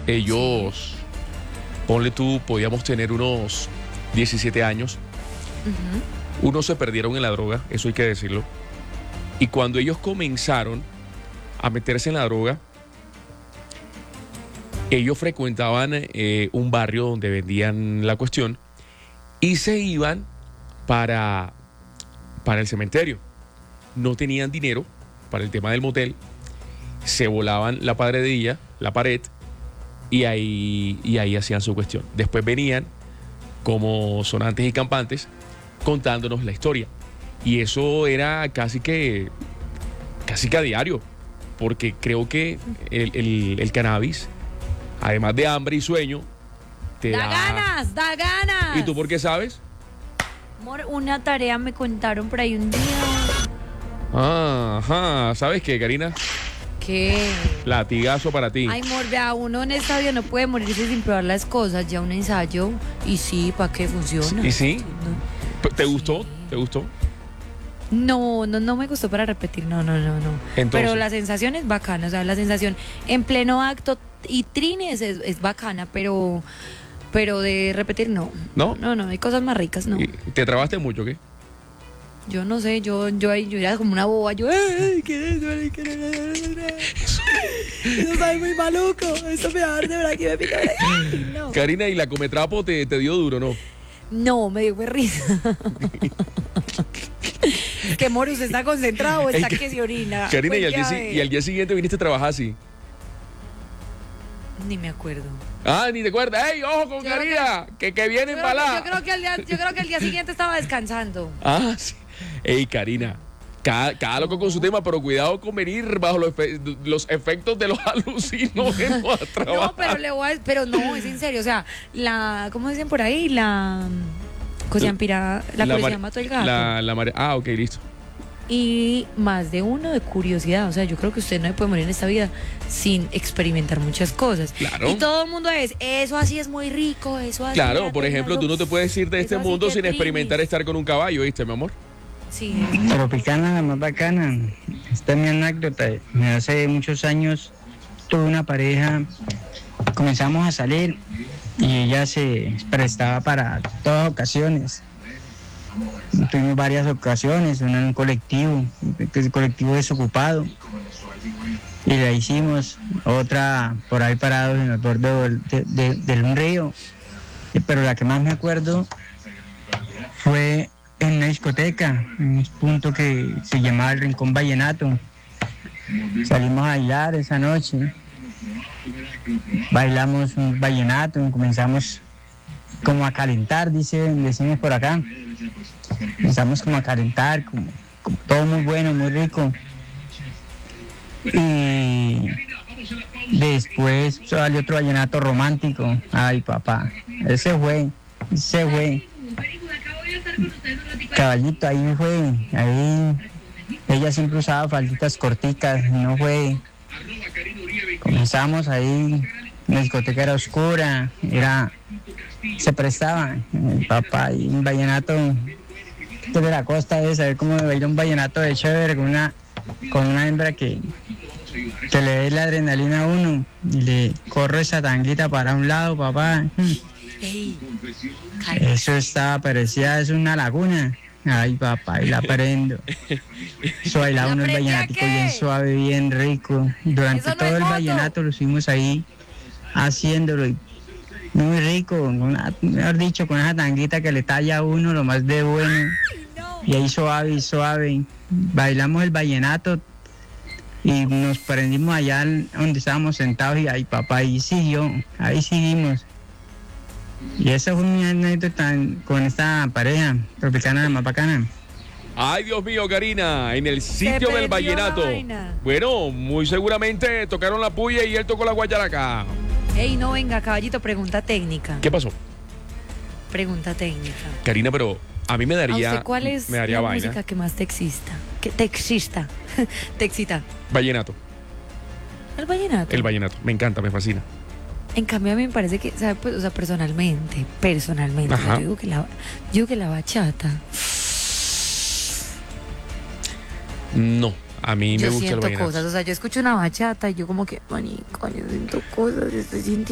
Ellos, ponle tú, podíamos tener unos 17 años. Unos se perdieron en la droga, eso hay que decirlo. Y cuando ellos comenzaron a meterse en la droga, ellos frecuentaban un barrio donde vendían la cuestión y se iban para el cementerio. No tenían dinero para el tema del motel, se volaban la pared, y ahí hacían su cuestión. Después venían como sonantes y campantes contándonos la historia. Y eso era casi que a diario, porque creo que el cannabis, además de hambre y sueño, te Da ganas. ¿Y tú por qué sabes? Amor, una tarea me contaron por ahí un día. Ajá, ¿sabes qué, Karina? ¿Qué? Latigazo para ti. Ay, amor, vea, uno en esta vida no puede morirse sin probar las cosas. Ya un ensayo, y sí, ¿para qué funciona? ¿Y sí? No. ¿Te gustó? ¿Te gustó? No me gustó para repetir, no. Entonces, pero la sensación es bacana, o sea, la sensación en pleno acto y trines es bacana, pero de repetir no. ¿No? No, hay cosas más ricas, no. ¿te trabaste mucho, qué? Yo no sé, yo era como una boba, ¡ay, qué es eso! Eso sabe muy maluco, eso me va a dar de verdad que me pica. Ay, no. Karina, ¿y la cometrapo te dio duro, no? No, me dio risa. Que amor, usted está concentrado, está que se orina. Karina, Pues y al día siguiente viniste a trabajar así. Ni me acuerdo. Ah, ni te acuerdas. ¡Ey, ojo con Karina! Que viene embalada. Yo creo que el día siguiente estaba descansando. Ah, sí. Ey, Karina, cada loco con su tema, pero cuidado con venir bajo los efectos de los alucinógenos a trabajar. No, pero no, es en serio, o sea, ¿cómo dicen por ahí? La policía mató el gato. Ok, listo. Y más de uno de curiosidad, o sea, yo creo que usted no se puede morir en esta vida sin experimentar muchas cosas. Claro. Y todo el mundo eso así es muy rico, eso así. Claro, por ejemplo, tú no te puedes ir de este mundo sin experimentar estar con un caballo, ¿viste, mi amor? Sí. Tropicana, la más bacana. Esta es mi anécdota. Hace muchos años tuve una pareja, comenzamos a salir y ella se prestaba para todas ocasiones. Tuvimos varias ocasiones, una en un colectivo, el colectivo desocupado, y la hicimos, otra por ahí parados en el borde de un río, pero la que más me acuerdo fue en una discoteca, en un punto que se llamaba el Rincón Vallenato. Salimos a bailar esa noche, bailamos un vallenato, comenzamos como a calentar, decimos por acá. Comenzamos como a calentar, como todo muy bueno, muy rico. Y después salió otro vallenato romántico. Ay, papá, ese fue. Caballito, ahí fue. Ahí ella siempre usaba falditas corticas, no fue. Comenzamos ahí, la discoteca era oscura, se prestaba. Papá, y un vallenato de la costa de saber cómo me baila un vallenato de chévere con una hembra que le dé la adrenalina a uno y le corro esa tanguita para un lado, papá. Eso parecía una laguna. Ay, papá, y la prendo. Eso bailaba uno el vallenatico bien suave, bien rico. Durante todo el vallenato lo estuvimos ahí haciéndolo. Muy rico, mejor dicho, con esa tanguita que le talla a uno lo más de bueno. Y ahí suave. Bailamos el vallenato y nos prendimos allá donde estábamos sentados y ahí papá, ahí seguimos. Y esa fue mi anécdota con esta pareja tropicana, la más bacana. Ay, Dios mío, Karina, en el sitio del vallenato. Bueno, muy seguramente tocaron la puya y él tocó la guayaraca. Ey, no, venga, caballito, pregunta técnica. ¿Qué pasó? Pregunta técnica. Karina, pero a mí me daría. ¿A usted cuál es la música que más te excita? Te excita. Vallenato. ¿El vallenato? El vallenato. Me encanta, me fascina. En cambio, a mí me parece que, ¿sabe? Pues, o sea, personalmente, Ajá. yo digo que la bachata. No, a mí me gusta el vallenato. Yo siento cosas, o sea, yo escucho una bachata y yo como que, manico, yo siento cosas, estoy sintiendo.